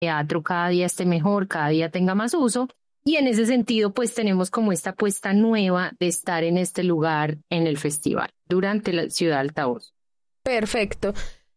teatro cada día esté mejor, cada día tenga más uso. Y en ese sentido, pues tenemos como esta apuesta nueva de estar en este lugar en el festival, durante la Ciudad Altavoz. Perfecto.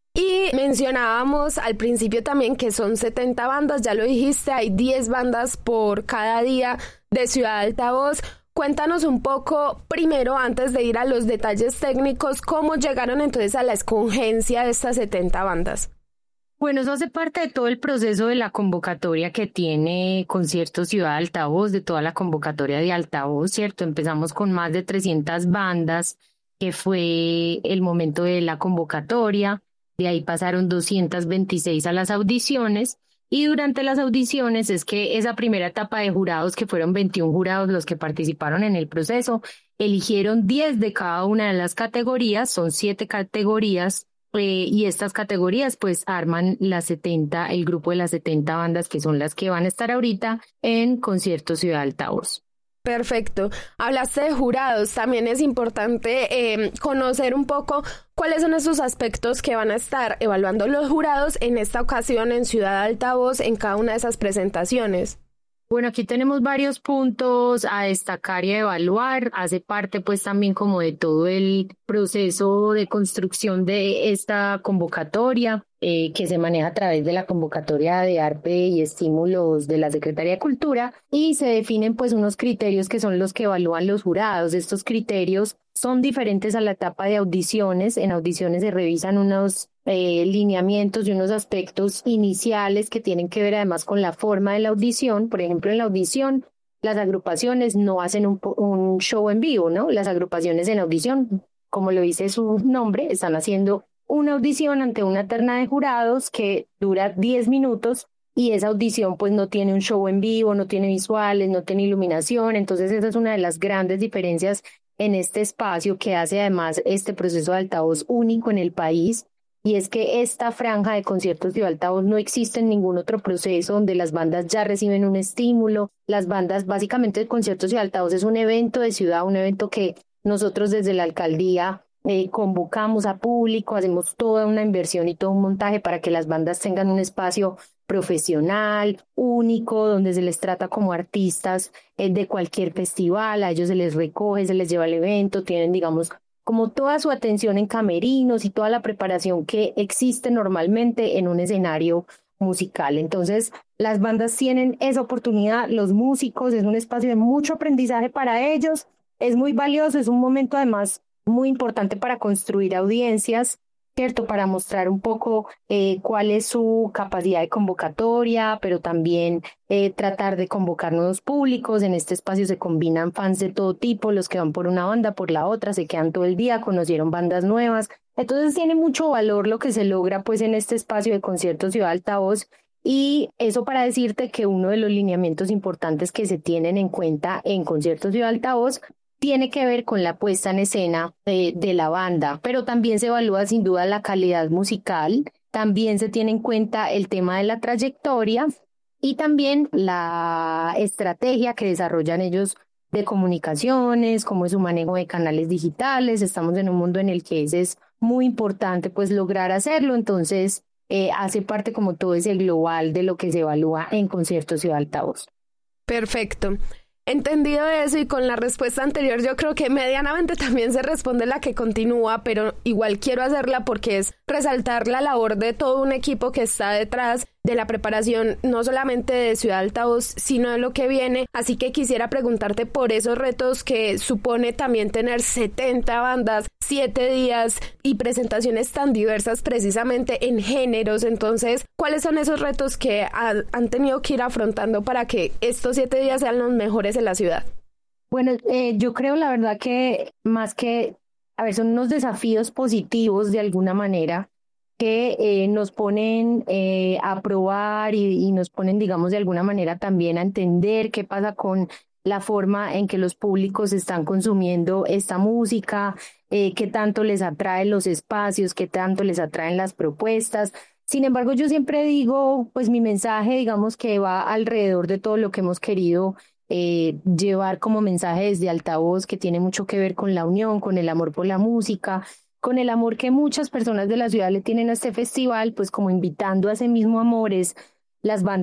Y mencionábamos al principio también que son 70 bandas, ya lo dijiste, hay 10 bandas por cada día de Ciudad Altavoz. Cuéntanos un poco, primero, antes de ir a los detalles técnicos, cómo llegaron entonces a la escogencia de estas 70 bandas. Bueno, eso hace parte de todo el proceso de la convocatoria que tiene Concierto Ciudad Altavoz, de toda la convocatoria de Altavoz, ¿cierto? Empezamos con más de 300 bandas, que fue el momento de la convocatoria. De ahí pasaron 226 a las audiciones, y durante las audiciones es que esa primera etapa de jurados, que fueron 21 jurados los que participaron en el proceso, eligieron 10 de cada una de las categorías, son 7 categorías, y estas categorías pues arman el grupo de las 70 bandas que son las que van a estar ahorita en Concierto Ciudad Altavoz. Perfecto. Hablaste de jurados. También es importante conocer un poco cuáles son esos aspectos que van a estar evaluando los jurados en esta ocasión en Ciudad Altavoz en cada una de esas presentaciones. Bueno, aquí tenemos varios puntos a destacar y a evaluar. Hace parte pues también como de todo el proceso de construcción de esta convocatoria, que se maneja a través de la convocatoria de ARPE y estímulos de la Secretaría de Cultura, y se definen pues unos criterios que son los que evalúan los jurados. Estos criterios son diferentes a la etapa de audiciones. En audiciones se revisan unos lineamientos y unos aspectos iniciales que tienen que ver además con la forma de la audición. Por ejemplo, en la audición las agrupaciones no hacen un show en vivo, ¿no? Las agrupaciones en audición, como lo dice su nombre, están haciendo una audición ante una terna de jurados que dura 10 minutos, y esa audición pues no tiene un show en vivo, no tiene visuales, no tiene iluminación. Entonces esa es una de las grandes diferencias en este espacio, que hace además este proceso de altavoz único en el país, y es que esta franja de conciertos de altavoz no existe en ningún otro proceso donde las bandas ya reciben un estímulo. Las bandas, básicamente el concierto de altavoz es un evento de ciudad, un evento que nosotros desde la alcaldía convocamos a público, hacemos toda una inversión y todo un montaje para que las bandas tengan un espacio profesional, único, donde se les trata como artistas de cualquier festival. A ellos se les recoge, se les lleva al evento, tienen, digamos, como toda su atención en camerinos y toda la preparación que existe normalmente en un escenario musical. Entonces, las bandas tienen esa oportunidad, los músicos, es un espacio de mucho aprendizaje para ellos, es muy valioso, es un momento además muy importante para construir audiencias, ¿cierto? Para mostrar un poco cuál es su capacidad de convocatoria, pero también tratar de convocar nuevos públicos. En este espacio se combinan fans de todo tipo, los que van por una banda, por la otra, se quedan todo el día, conocieron bandas nuevas. Entonces tiene mucho valor lo que se logra pues en este espacio de conciertos Ciudad Altavoz. Y eso para decirte que uno de los lineamientos importantes que se tienen en cuenta en Conciertos Ciudad Altavoz tiene que ver con la puesta en escena de la banda, pero también se evalúa sin duda la calidad musical, también se tiene en cuenta el tema de la trayectoria y también la estrategia que desarrollan ellos de comunicaciones, cómo es su manejo de canales digitales. Estamos en un mundo en el que ese es muy importante pues lograr hacerlo. Entonces hace parte como todo ese global de lo que se evalúa en Conciertos Ciudad Altavoz. Perfecto. Entendido eso y con la respuesta anterior, yo creo que medianamente también se responde la que continúa, pero igual quiero hacerla porque es resaltar la labor de todo un equipo que está detrás de la preparación, no solamente de Ciudad Altavoz, sino de lo que viene. Así que quisiera preguntarte por esos retos que supone también tener 70 bandas, 7 días y presentaciones tan diversas precisamente en géneros. Entonces, ¿cuáles son esos retos que han tenido que ir afrontando para que estos 7 días sean los mejores en la ciudad? Bueno, yo creo la verdad que más que, a ver, son unos desafíos positivos de alguna manera que nos ponen a probar y nos ponen, digamos, de alguna manera también a entender qué pasa con la forma en que los públicos están consumiendo esta música, qué tanto les atraen los espacios, qué tanto les atraen las propuestas. Sin embargo, yo siempre digo, pues mi mensaje, digamos, que va alrededor de todo lo que hemos querido llevar como mensaje desde Altavoz, que tiene mucho que ver con la unión, con el amor por la música, con el amor que muchas personas de la ciudad le tienen a este festival, pues como invitando a ese mismo amor, es las bandas